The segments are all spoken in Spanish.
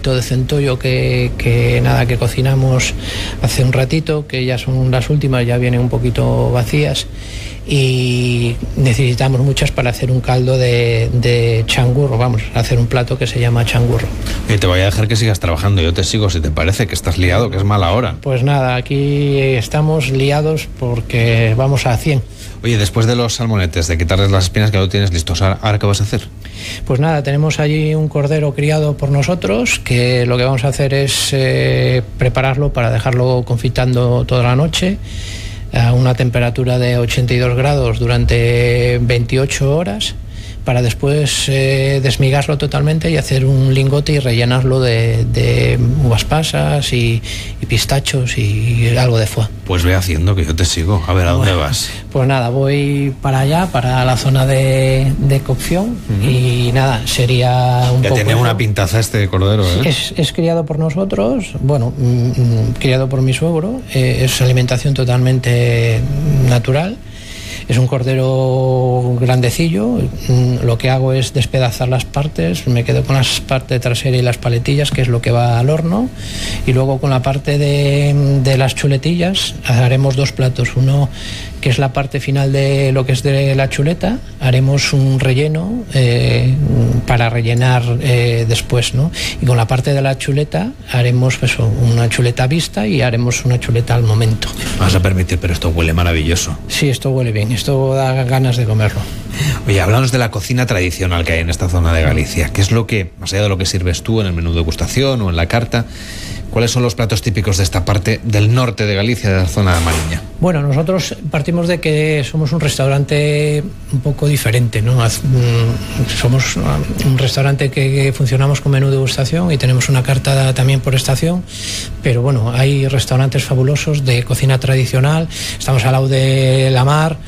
poquito de centollo que cocinamos hace un ratito, que ya son las últimas, ya vienen un poquito vacías, y necesitamos muchas para hacer un caldo de changurro, vamos a hacer un plato que se llama changurro. Y te voy a dejar que sigas trabajando, yo te sigo si te parece, que estás liado, que es mala hora. Pues nada, aquí estamos liados porque vamos a 100. Oye, después de los salmonetes, de quitarles las espinas, que lo tienes listos, ¿ahora qué vas a hacer? Pues nada, tenemos allí un cordero criado por nosotros, que lo que vamos a hacer es prepararlo para dejarlo confitando toda la noche a una temperatura de 82 grados durante 28 horas, para después desmigarlo totalmente y hacer un lingote y rellenarlo de uvas pasas y pistachos y algo de foie. Pues ve haciendo, que yo te sigo. A ver, ¿a dónde vas? Pues nada, voy para allá, para la zona de cocción, y nada, sería un ya poco... tiene una pintaza este cordero, ¿eh? Es criado por nosotros, bueno, criado por mi suegro, es alimentación totalmente natural. Es un cordero grandecillo, lo que hago es despedazar las partes, me quedo con las partes traseras y las paletillas, que es lo que va al horno, y luego con la parte de las chuletillas haremos dos platos, uno que es la parte final de lo que es de la chuleta, haremos un relleno para rellenar después, ¿no? Y con la parte de la chuleta haremos pues, una chuleta vista y haremos una chuleta al momento. Vas a permitir, pero esto huele maravilloso. Sí, esto huele bien, esto da ganas de comerlo. Oye, háblanos de la cocina tradicional que hay en esta zona de Galicia. ¿Qué es lo que, más allá de lo que sirves tú en el menú de degustación o en la carta, cuáles son los platos típicos de esta parte del norte de Galicia, de la zona de Mariña? Bueno, nosotros partimos de que somos un restaurante un poco diferente, ¿no? Somos un restaurante que funcionamos con menú de degustación y tenemos una carta también por estación, pero bueno, hay restaurantes fabulosos de cocina tradicional, estamos al lado de la mar.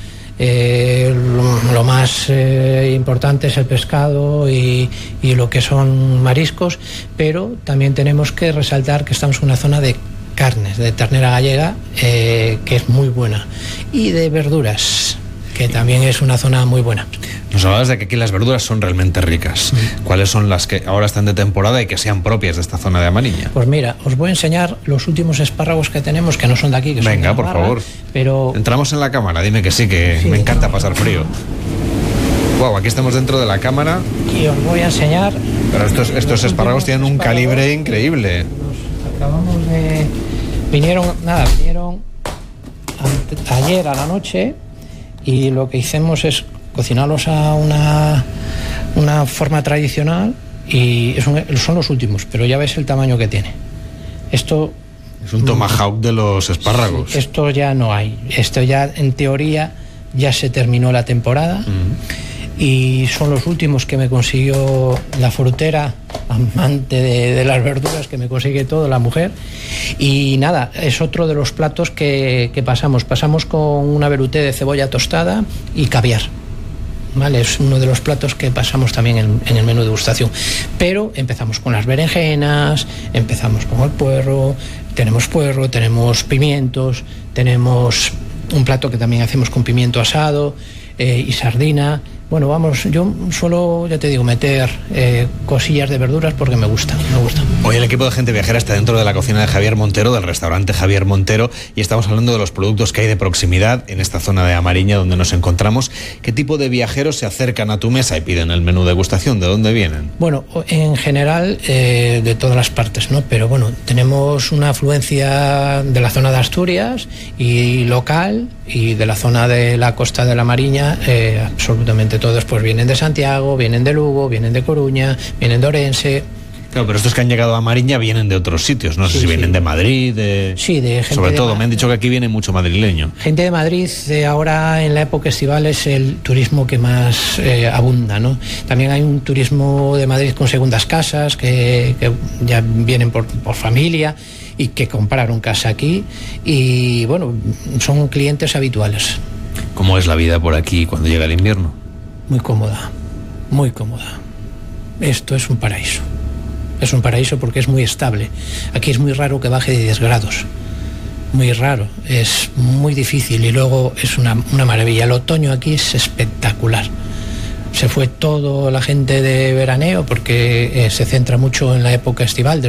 Lo más importante es el pescado y lo que son mariscos, pero también tenemos que resaltar que estamos en una zona de carnes, de ternera gallega, que es muy buena, y de verduras, que también es una zona muy buena. Nos hablabas de que aquí las verduras son realmente ricas. ¿Cuáles son las que ahora están de temporada y que sean propias de esta zona de Amariña? Pues mira, os voy a enseñar los últimos espárragos que tenemos, que no son de aquí, que son de Venga, por Navarra, favor. Pero... Entramos en la cámara, dime que sí, que sí, me encanta pasar frío. Wow, aquí estamos dentro de la cámara. Y os voy a enseñar... Pero estos espárragos tienen un calibre increíble. Nos acabamos de... Vinieron ayer a la noche, y lo que hicimos es cocinarlos a una forma tradicional, y son los últimos, pero ya ves el tamaño que tiene. Esto es un tomahawk de los espárragos. Sí, esto ya no hay. Esto ya, en teoría, ya se terminó la temporada. Y son los últimos que me consiguió la frutera, amante de las verduras, que me consigue todo, la mujer. Y nada, es otro de los platos que pasamos con una velouté de cebolla tostada y caviar. ¿Vale? Es uno de los platos que pasamos también en el menú de degustación. Pero empezamos con las berenjenas, empezamos con el puerro, tenemos pimientos, tenemos un plato que también hacemos con pimiento asado y sardina. Bueno, vamos, yo suelo, ya te digo, meter cosillas de verduras porque me gusta. Hoy el equipo de Gente Viajera está dentro de la cocina de Javier Montero, del restaurante Javier Montero, y estamos hablando de los productos que hay de proximidad en esta zona de Amariña donde nos encontramos. ¿Qué tipo de viajeros se acercan a tu mesa y piden el menú de degustación? ¿De dónde vienen? Bueno, en general de todas las partes, ¿no? Pero bueno, tenemos una afluencia de la zona de Asturias y local, y de la zona de la costa de la Mariña, absolutamente todos, pues vienen de Santiago, vienen de Lugo, vienen de Coruña, vienen de Orense. Claro, pero estos que han llegado a Mariña vienen de otros sitios, no sé si vienen de Madrid, Sí, de gente. Sobre todo, me han dicho que aquí viene mucho madrileño. Gente de Madrid, ahora en la época estival es el turismo que más abunda, ¿no? También hay un turismo de Madrid con segundas casas, que ya vienen por familia y que compraron casa aquí, y bueno, son clientes habituales. ¿Cómo es la vida por aquí cuando llega el invierno? Muy cómoda, muy cómoda. Esto es un paraíso. Es un paraíso porque es muy estable. Aquí es muy raro que baje de 10 grados. Muy raro. Es muy difícil, y luego es una maravilla. El otoño aquí es espectacular. Se fue toda la gente de veraneo porque se centra mucho en la época estival.